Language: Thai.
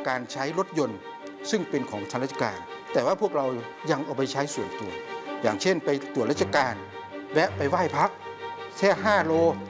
การใช้รถยนต์ซึ่งเป็นของทางราชการแต่ว่าพวกเรายังเอาไปใช้ส่วนตัวอย่างเช่นไปตรวจราชการแวะไปไหว้พระแค่5 โล